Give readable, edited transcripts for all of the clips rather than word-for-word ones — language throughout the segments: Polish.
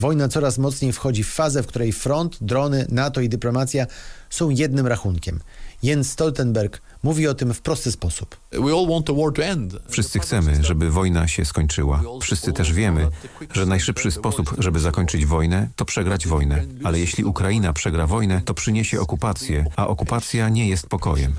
Wojna coraz mocniej wchodzi w fazę, w której front, drony, NATO i dyplomacja są jednym rachunkiem. Jens Stoltenberg mówi o tym w prosty sposób. Wszyscy chcemy, żeby wojna się skończyła. Wszyscy też wiemy, że najszybszy sposób, żeby zakończyć wojnę, to przegrać wojnę. Ale jeśli Ukraina przegra wojnę, to przyniesie okupację, a okupacja nie jest pokojem.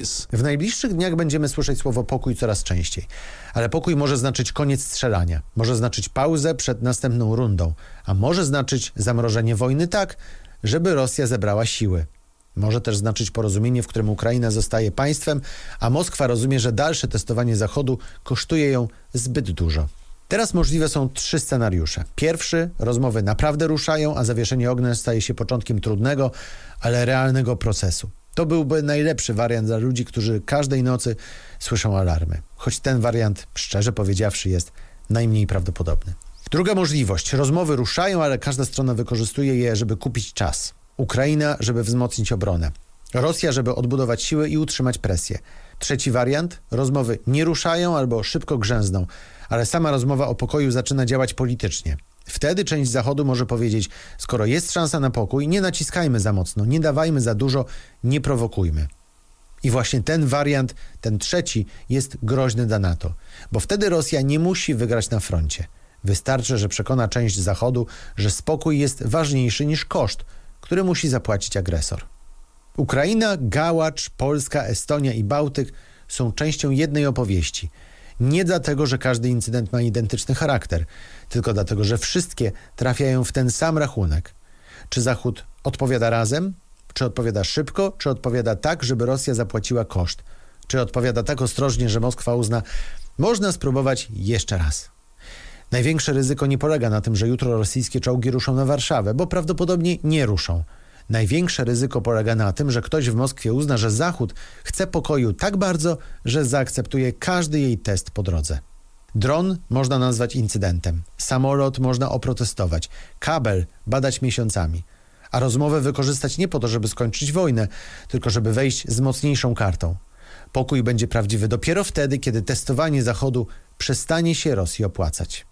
W najbliższych dniach będziemy słyszeć słowo pokój coraz częściej. Ale pokój może znaczyć koniec strzelania, może znaczyć pauzę przed następną rundą, a może znaczyć zamrożenie wojny tak, żeby Rosja zebrała siły. Może też znaczyć porozumienie, w którym Ukraina zostaje państwem, a Moskwa rozumie, że dalsze testowanie Zachodu kosztuje ją zbyt dużo. Teraz możliwe są 3 scenariusze. Pierwszy, rozmowy naprawdę ruszają, a zawieszenie ognia staje się początkiem trudnego, ale realnego procesu. To byłby najlepszy wariant dla ludzi, którzy każdej nocy słyszą alarmy. Choć ten wariant, szczerze powiedziawszy, jest najmniej prawdopodobny. Druga możliwość. Rozmowy ruszają, ale każda strona wykorzystuje je, żeby kupić czas. Ukraina, żeby wzmocnić obronę. Rosja, żeby odbudować siły i utrzymać presję. Trzeci wariant. Rozmowy nie ruszają albo szybko grzęzną, ale sama rozmowa o pokoju zaczyna działać politycznie. Wtedy część Zachodu może powiedzieć, skoro jest szansa na pokój, nie naciskajmy za mocno, nie dawajmy za dużo, nie prowokujmy. I właśnie ten wariant, ten trzeci, jest groźny dla NATO, bo wtedy Rosja nie musi wygrać na froncie. Wystarczy, że przekona część Zachodu, że spokój jest ważniejszy niż koszt, który musi zapłacić agresor. Ukraina, Gałacz, Polska, Estonia i Bałtyk są częścią jednej opowieści. Nie dlatego, że każdy incydent ma identyczny charakter, tylko dlatego, że wszystkie trafiają w ten sam rachunek. Czy Zachód odpowiada razem? Czy odpowiada szybko? Czy odpowiada tak, żeby Rosja zapłaciła koszt? Czy odpowiada tak ostrożnie, że Moskwa uzna, można spróbować jeszcze raz? Największe ryzyko nie polega na tym, że jutro rosyjskie czołgi ruszą na Warszawę, bo prawdopodobnie nie ruszą. Największe ryzyko polega na tym, że ktoś w Moskwie uzna, że Zachód chce pokoju tak bardzo, że zaakceptuje każdy jej test po drodze. Dron można nazwać incydentem, samolot można oprotestować, kabel badać miesiącami, a rozmowę wykorzystać nie po to, żeby skończyć wojnę, tylko żeby wejść z mocniejszą kartą. Pokój będzie prawdziwy dopiero wtedy, kiedy testowanie Zachodu przestanie się Rosji opłacać.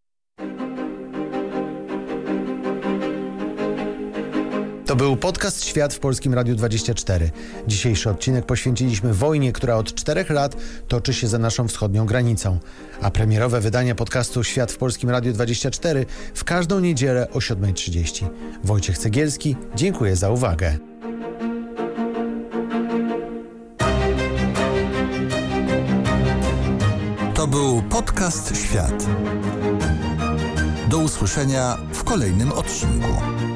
To był podcast Świat w Polskim Radiu 24. Dzisiejszy odcinek poświęciliśmy wojnie, która od 4 lat toczy się za naszą wschodnią granicą. A premierowe wydania podcastu Świat w Polskim Radiu 24 w każdą niedzielę o 7:30. Wojciech Cegielski, dziękuję za uwagę. To był podcast Świat. Do usłyszenia w kolejnym odcinku.